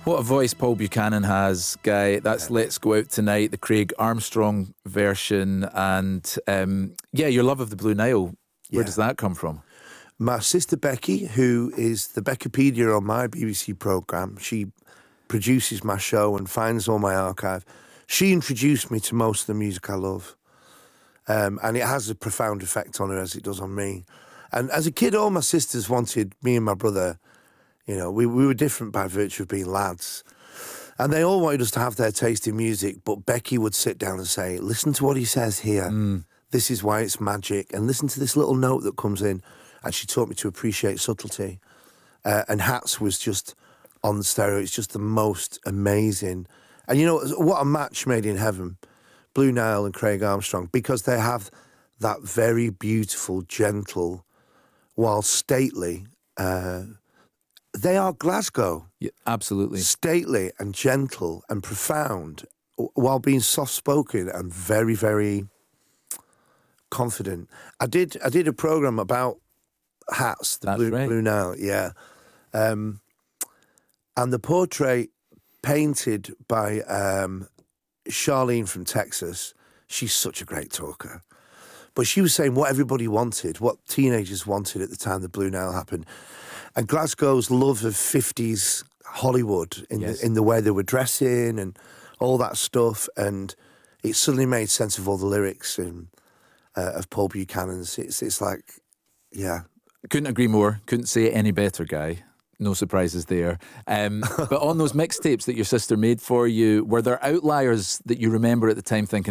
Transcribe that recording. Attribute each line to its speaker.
Speaker 1: What a voice Paul Buchanan has, Guy. That's Let's Go Out Tonight, the Craig Armstrong version. And your love of the Blue Nile, where does that come from?
Speaker 2: My sister Becky, who is the Beckipedia on my BBC programme, she produces my show and finds all my archive. She introduced me to most of the music I love. And it has a profound effect on her as it does on me. And as a kid, all my sisters wanted me and my brother, you know, we were different by virtue of being lads. And they all wanted us to have their taste in music, but Becky would sit down and say, listen to what he says here. This is why it's magic. And listen to this little note that comes in. And she taught me to appreciate subtlety. And Hats was just on the stereo. It's just the most amazing. And you know, what a match made in heaven. Blue Nile and Craig Armstrong, because they have that very beautiful, gentle, while stately, they are Glasgow.
Speaker 1: Yeah, absolutely.
Speaker 2: Stately and gentle and profound, while being soft-spoken and very, very confident. I did a programme about Hats, the Blue Nile, yeah. And the portrait painted by Charlene from Texas, she's such a great talker. But she was saying what everybody wanted, what teenagers wanted at the time the Blue Nile happened. And Glasgow's love of 50s Hollywood in the way they were dressing and all that stuff. And it suddenly made sense of all the lyrics of Paul Buchanan's. It's like, yeah.
Speaker 1: Couldn't agree more. Couldn't say it any better, Guy. No surprises there. But on those mixtapes that your sister made for you, were there outliers that you remember at the time thinking,